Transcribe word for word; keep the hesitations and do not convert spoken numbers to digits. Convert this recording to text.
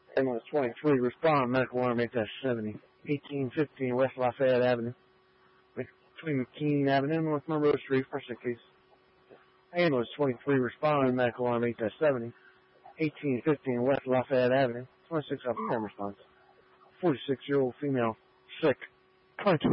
Ambulance twenty-three, respond, medical alarm eight seventy, eighteen fifteen West Lafayette Avenue, between McKean Avenue and North Monroe Street, first aid case. Ambulance twenty-three, respond, medical alarm eight seventy, eighteen fifteen West Lafayette Avenue, twenty-six Upper response. forty-six-year-old female, sick, twenty-two